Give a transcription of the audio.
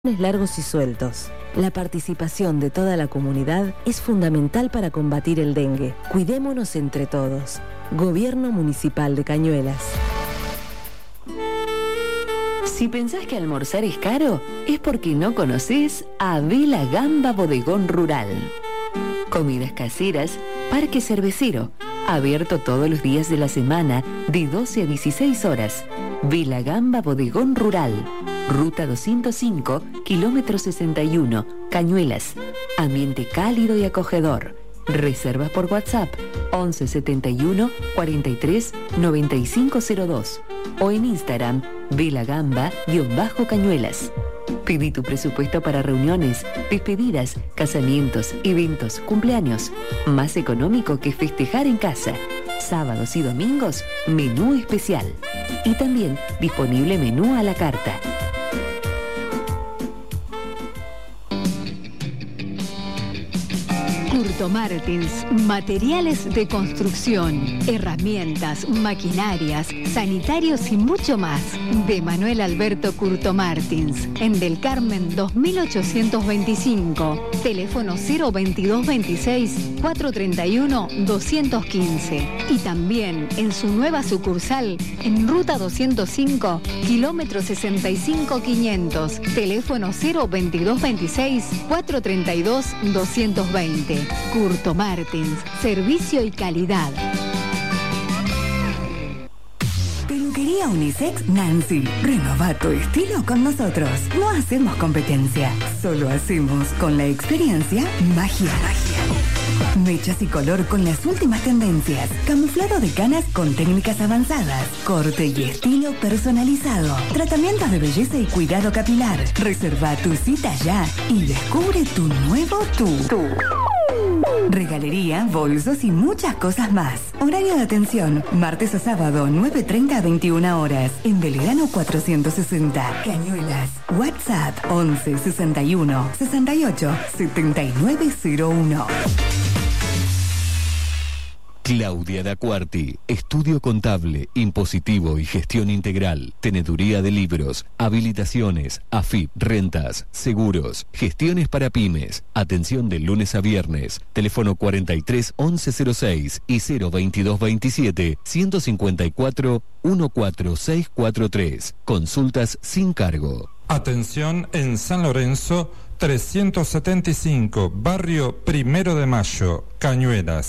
largos y sueltos. La participación de toda la comunidad es fundamental para combatir el dengue. Cuidémonos entre todos. Gobierno Municipal de Cañuelas. Si pensás que almorzar es caro, es porque no conocés a Vila Gamba Bodegón Rural. Comidas caseras, parque cervecero, abierto todos los días de la semana de 12 a 16 horas. Vila Gamba Bodegón Rural, Ruta 205, kilómetro 61, Cañuelas. Ambiente cálido y acogedor. Reservas por WhatsApp 11 71 43 9502 o en Instagram vilagamba_cañuelas. Pedí tu presupuesto para reuniones, despedidas, casamientos, eventos, cumpleaños. Más económico que festejar en casa. Sábados y domingos, menú especial. Y también disponible menú a la carta. Curto Martins, materiales de construcción, herramientas, maquinarias, sanitarios y mucho más. De Manuel Alberto Curto Martins, en Del Carmen 2825, teléfono 02226 431 215. Y también en su nueva sucursal, en Ruta 205, kilómetro 65 500, teléfono 02226 432 220. Curto Martins, servicio y calidad. Peluquería Unisex Nancy. Renova tu estilo con nosotros. No hacemos competencia, solo hacemos con la experiencia magia. Mechas y color con las últimas tendencias. Camuflado de canas con técnicas avanzadas. Corte y estilo personalizado. Tratamientos de belleza y cuidado capilar. Reserva tu cita ya y descubre tu nuevo tú. Regalería, bolsos y muchas cosas más. Horario de atención, martes a sábado, 9:30 a 21 horas. En Belgrano 460, Cañuelas. WhatsApp 11 61 68 7901. Claudia Dacuarti, estudio contable, impositivo y gestión integral, teneduría de libros, habilitaciones, AFIP, rentas, seguros, gestiones para pymes, atención de lunes a viernes, teléfono 43 1106 y 022 27 154 14643, consultas sin cargo. Atención en San Lorenzo 375, barrio Primero de Mayo, Cañuelas.